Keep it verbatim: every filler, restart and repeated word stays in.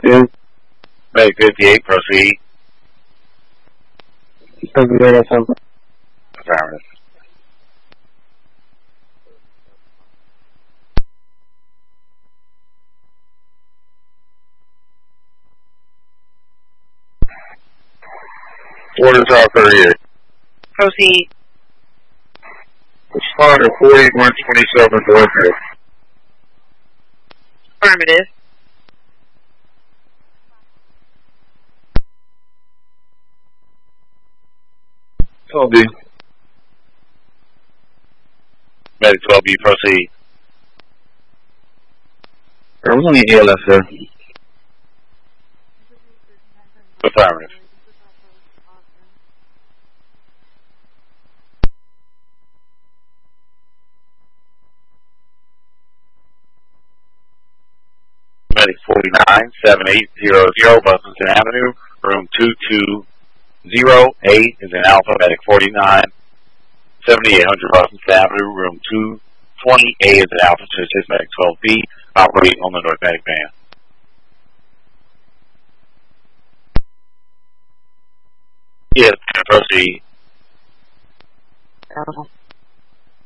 fifty-eight. Medic fifty-eight, proceed. fifty-eight, that's him. Affirmative. Order top thirty-eight. Proceed. Responder forty-one twenty-seven, Bloomfield. Affirmative. twelve B. Medic twelve B, proceed. There was only A L F there. Affirmative. Medic forty-nine seven eight zero zero, Buffington Avenue, room two two zero eight is in Alpha. Medic forty-nine seventy-eight hundred, Buffington Avenue, room two twenty A is in Alpha. To assist Medic twelve B, operating on the North Medic band. Yes, proceed.